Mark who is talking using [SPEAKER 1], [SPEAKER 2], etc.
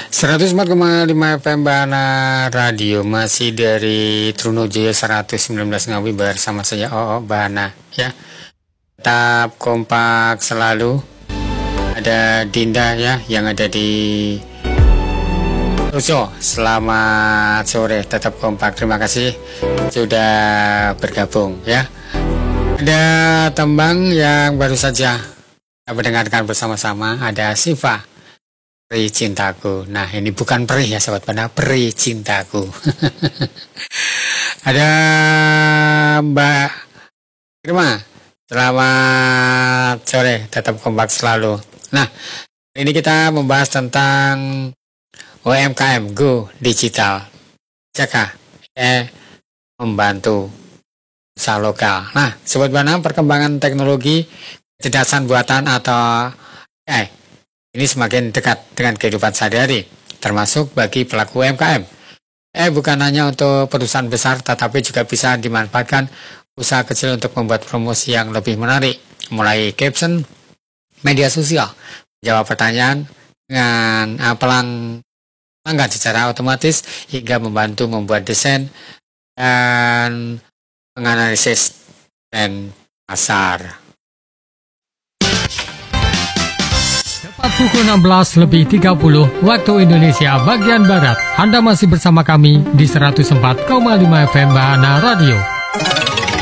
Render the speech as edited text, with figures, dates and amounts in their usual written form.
[SPEAKER 1] 104,5 FM Bahana Radio, masih dari Trunojoyo 119 Ngawi bersama saya OO Bahana ya. Tetap kompak selalu. Ada Dinda ya yang ada di Ruso. Selamat sore, tetap kompak. Terima kasih sudah bergabung ya. Ada tembang yang baru saja kita mendengarkan bersama-sama, ada Siva, Peri Cintaku. Nah, ini bukan perih ya Sobat Bahana, Peri Cintaku. Ada Mbak Irma. Selamat sore, tetap kompak selalu. Nah, ini kita membahas tentang UMKM Go Digital. Jaga membantu usaha lokal. Nah, Sobat Bahana, perkembangan teknologi kecerdasan buatan atau AI ini semakin dekat dengan kehidupan sehari-hari, termasuk bagi pelaku UMKM. Bukan hanya untuk perusahaan besar, tetapi juga bisa dimanfaatkan usaha kecil untuk membuat promosi yang lebih menarik, mulai caption, media sosial, menjawab pertanyaan dengan pelanggan secara otomatis, hingga membantu membuat desain dan menganalisis tren pasar.
[SPEAKER 2] Tepat pukul 16:30 waktu Indonesia bagian Barat. Anda masih bersama kami di 104,5 FM Bahana Radio.